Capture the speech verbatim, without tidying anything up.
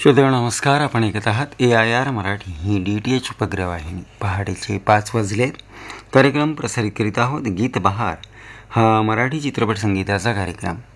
श्रोते नमस्कार. आपण ऐकत आहात ए I R Marathi he D T H उपग्रह वाहिनी. पहाटेचे पाच वाजलेत. कार्यक्रम प्रसारित करीत आहोत गीत बहार, हा मराठी चित्रपट संगीताचा कार्यक्रम.